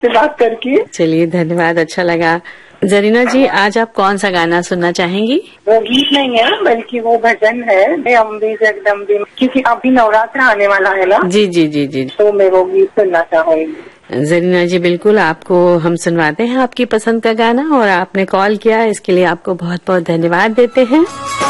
से बात करके। चलिए धन्यवाद, अच्छा लगा। जरीना जी, आज आप कौन सा गाना सुनना चाहेंगी? वो गीत नहीं है बल्कि वो भजन है, अम्बे जगदम्बे, क्योंकि अभी नवरात्र आने वाला है ना। जी जी जी जी। तो मैं वो गीत सुनना चाहूंगी। जरीना जी, बिल्कुल आपको हम सुनवाते हैं आपकी पसंद का गाना, और आपने कॉल किया इसके लिए आपको बहुत बहुत धन्यवाद देते हैं।